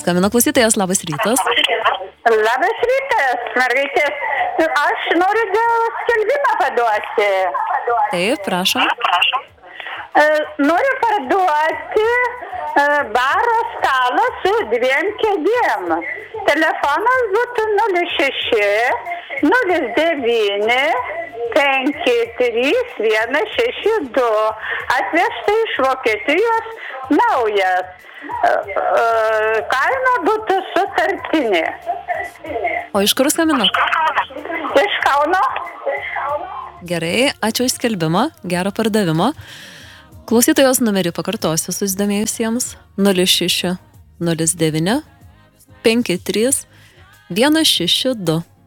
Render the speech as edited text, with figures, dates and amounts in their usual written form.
skambina klausytojas, labas rytas. Labas rytas, mergaitės. Aš noriu dėl skelbimą paduoti. Taip, prašom. Noriu parduoti baro stalą su 2 kėdėm. Telefonas būtų 06 09 53 162. Atvežta iš Vokietijos naujas. Kaina būtų sutartinė. O iš kur skambina? Iš Kauno. Gerai, ačiū už skelbimą, gero pardavimo. Klausytojos numerį pakartosiu susidomėjusiems 06 09 53 162.